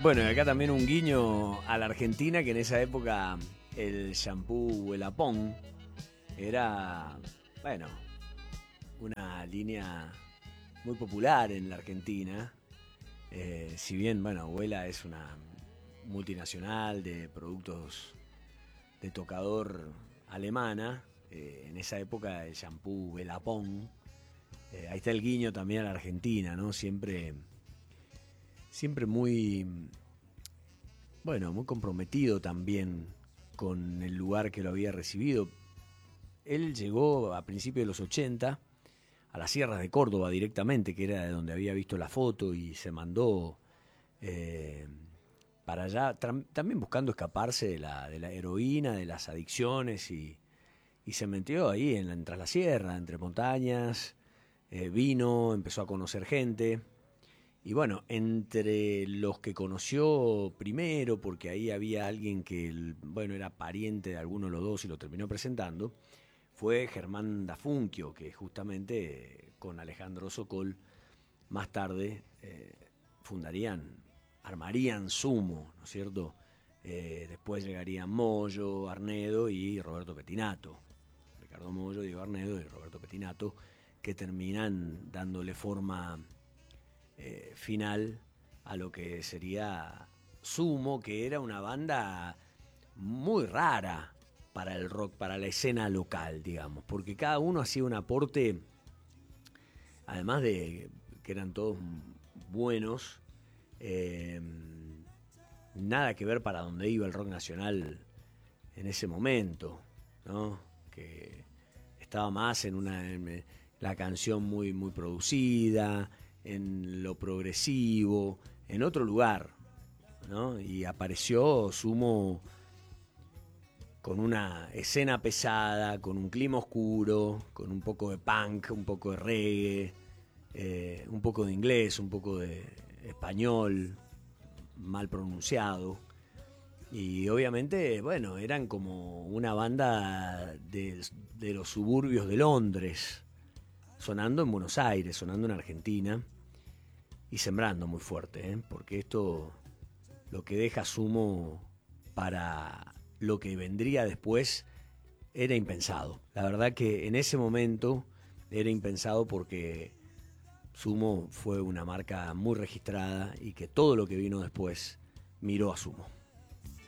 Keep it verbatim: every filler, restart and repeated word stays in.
Bueno, y acá también un guiño a la Argentina, que en esa época el shampoo El Apón era, bueno, una línea muy popular en la Argentina. Eh, si bien, bueno, Abuela es una multinacional de productos de tocador alemana, eh, en esa época el shampoo El Apón, eh, ahí está el guiño también a la Argentina, ¿no? Siempre, siempre muy, bueno, muy comprometido también con el lugar que lo había recibido. Él llegó a principios de los ochenta a las sierras de Córdoba directamente, que era de donde había visto la foto, y se mandó eh, para allá, también buscando escaparse de la, de la heroína, de las adicciones, y, y se metió ahí en, en tras la sierra, entre montañas, eh, vino, empezó a conocer gente. Y bueno, entre los que conoció primero, porque ahí había alguien que, bueno, era pariente de alguno de los dos y lo terminó presentando, fue Germán Dafunquio, que justamente con Alejandro Sokol más tarde eh, fundarían, armarían Sumo, ¿no es cierto? Eh, después llegarían Mollo, Arnedo y Roberto Petinato. Ricardo Mollo, Diego Arnedo y Roberto Petinato, que terminan dándole forma eh, final a lo que sería Sumo, que era una banda muy rara para el rock, para la escena local, digamos, porque cada uno hacía un aporte, además de que eran todos buenos, eh, nada que ver para dónde iba el rock nacional en ese momento, ¿no? Que estaba más en una en la canción muy muy producida, en lo progresivo, en otro lugar, ¿no? Y apareció Sumo con una escena pesada, con un clima oscuro, con un poco de punk, un poco de reggae, eh, un poco de inglés, un poco de español, mal pronunciado. Y obviamente, bueno, eran como una banda de, de los suburbios de Londres, sonando en Buenos Aires, sonando en Argentina y sembrando muy fuerte, ¿eh? Porque esto lo que deja Sumo para lo que vendría después era impensado. La verdad que en ese momento era impensado, porque Sumo fue una marca muy registrada y que todo lo que vino después miró a Sumo.